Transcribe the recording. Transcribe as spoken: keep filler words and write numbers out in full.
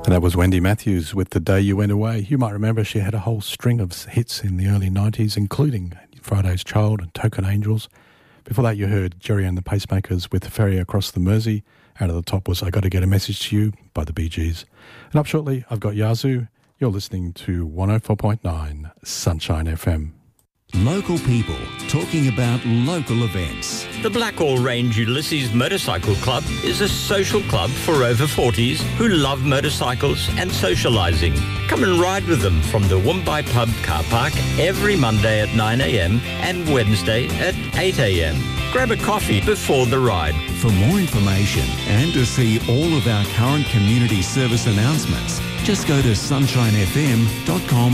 And that was Wendy Matthews with The Day You Went Away. You might remember she had a whole string of hits in the early nineties, including Friday's Child and Token Angels. Before that, you heard Jerry and the Pacemakers with Ferry Across the Mersey. Out of the top was I Got to Get a Message to You by the Bee Gees. And up shortly, I've got Yazoo. You're listening to one oh four point nine Sunshine F M. Local people talking about local events. The Blackall Range Ulysses Motorcycle Club is a social club for over forties who love motorcycles and socialising. Come and ride with them from the Woombye Pub car park every Monday at nine a m and Wednesday at eight a m. Grab a coffee before the ride. For more information and to see all of our current community service announcements, just go to sunshine f m dot com